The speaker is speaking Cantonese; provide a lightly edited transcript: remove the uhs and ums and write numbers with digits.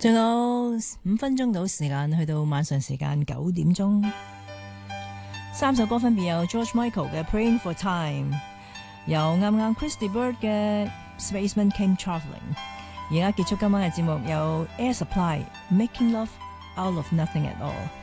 仲有5分鐘到時間，去到晚上時間9點鐘。3首歌分別有 George Michael 嘅 Praying for Time， 有啱啱 Christy Bird 嘅 Spaceman Came Travelling。而家結束今晚嘅節目有 Air Supply Making Love Out of Nothing at All。